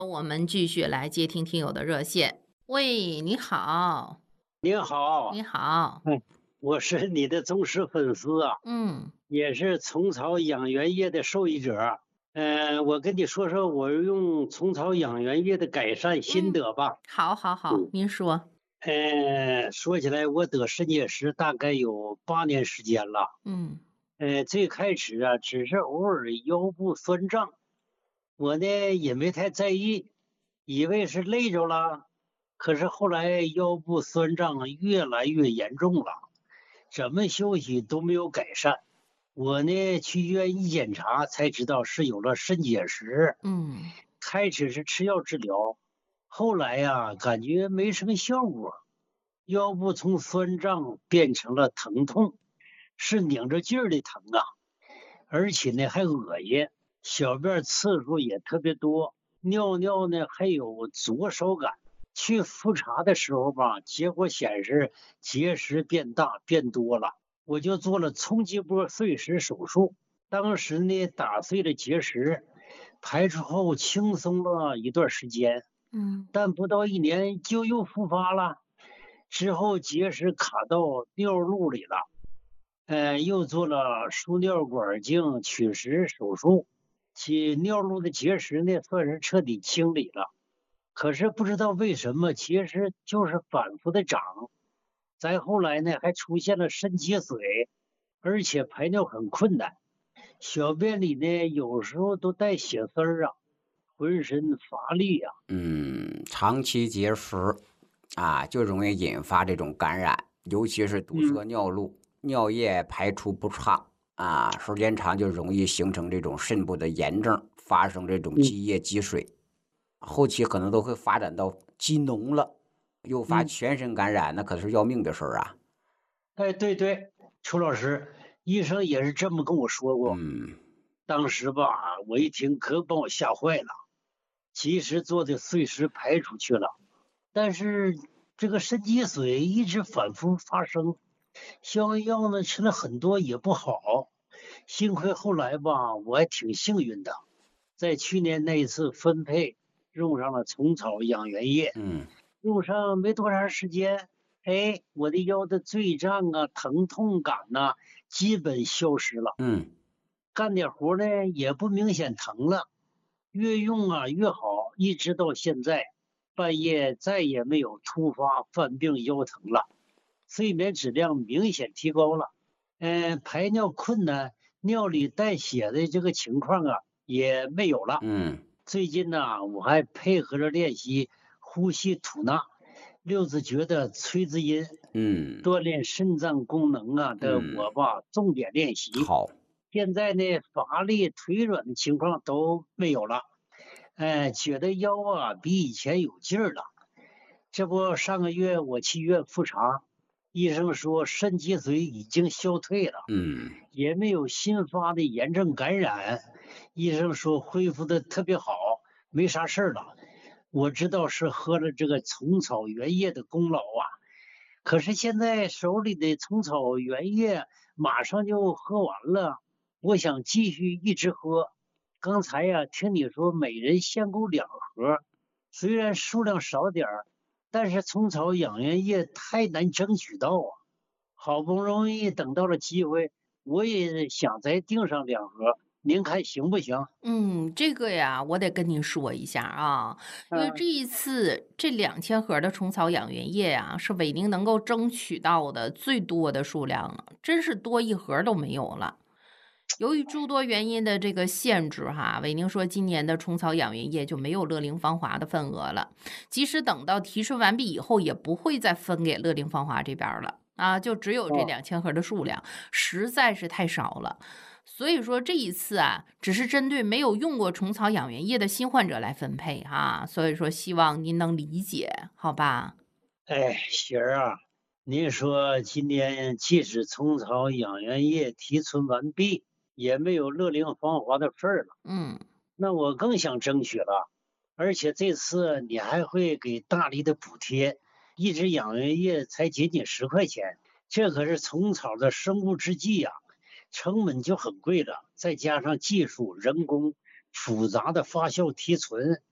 我们继续来接听听友的热线。喂，你好， 您好。 你好， 我是你的忠实粉丝啊， 嗯也是虫草养源液的受益者。我跟你说说我用虫草养源液的改善心嗯， 得吧。 好，好，好， 嗯， 您说， 说起来，我得肾结石大概有8年时间了。 嗯最开始啊，只是偶尔腰部酸胀，我呢也没太在意，以为是累着了。可是后来腰部酸胀啊越来越严重了，怎么休息都没有改善。我呢去医院一检查，才知道是有了肾结石。 嗯开始是吃药治疗，后来呀感觉没什么效果，腰部从酸胀变成了疼痛，是拧着劲儿的疼啊。而且呢还恶心，小便次数也特别多，尿尿呢还有灼烧感。去复查的时候吧，结果显示结石变大变多了，我就做了冲击波碎石手术。当时呢打碎了结石，排出后轻松了一段时间， 嗯但不到1年就又复发了。之后结石卡到尿路里了。又做了输尿管镜取石手术，其尿路的结石呢算是彻底清理了。可是不知道为什么结石就是反复的长，再后来呢还出现了肾积水，而且排尿很困难，小便里呢有时候都带血丝儿啊，浑身乏力啊。 长期结石就容易引发这种感染，尤其是堵嗯塞尿路，尿液排出不畅时间长就容易形成这种肾部的炎症，发生这种嗯积液积水，后期可能都会发展到积脓了，诱发嗯。 全身感染，那可是要命的事儿啊。 哎，对对，楚老师，医生也是这么跟我说过。 嗯当时吧，我一听可把我吓坏了，及时做的碎石排出去了，但是这个肾积水一直反复发生，消炎药呢吃了很多也不好。幸亏后来吧，我还挺幸运的，在去年那一次分配用上了虫草养元液， 嗯用上没多长时间，哎，我的腰的坠胀啊、疼痛感呐、基本消失了， 嗯干点活呢也不明显疼了，越用啊越好，一直到现在，半夜再也没有突发犯病腰疼了，睡眠质量明显提高了。排尿困难、尿里带血的这个情况啊也没有了。 嗯最近呢，我还配合着练习呼吸吐纳、六字诀的催子音， 嗯锻炼肾脏功能啊的嗯， 我吧，重点练习。 好。 现在呢，乏力、腿软的情况都没有了，觉得腰啊比以前有劲儿了。这不，上个月我去医院复查，医生说肾积水已经消退了， 嗯也没有新发的炎症感染。医生说恢复的特别好，没啥事儿了。我知道是喝了这个虫草原液的功劳啊，可是现在手里的虫草原液马上就喝完了，我想继续一直喝。刚才呀，听你说每人限购2盒，虽然数量少点儿，但是虫草养元液太难争取到啊。好不容易等到了机会，我也想再订上2盒，您看行不行？ 嗯，这个呀，我得跟您说一下啊，因为这嗯。 一次这2000盒的虫草养元液啊，是伟宁能够争取到的最多的数量了，真是多一盒都没有了。由于诸多原因的这个限制哈，伟宁说今年的虫草养元液就没有乐龄芳华的份额了，即使等到提纯完毕以后，也不会再分给乐龄芳华这边了啊，就只有这哦。 2000盒的数量，实在是太少了。所以说这一次啊，只是针对没有用过虫草养元液的新患者来分配哈，所以说希望您能理解，好吧？ 哎，雪儿啊，您说今年即使虫草养元液提纯完毕，也没有乐龄芳华的份儿了。 嗯。 那我更想争取了，而且这次你还会给大力的补贴，一支养元液才仅10块钱，这可是虫草的生物制剂呀、成本就很贵了，再加上技术、人工复杂的发酵提纯，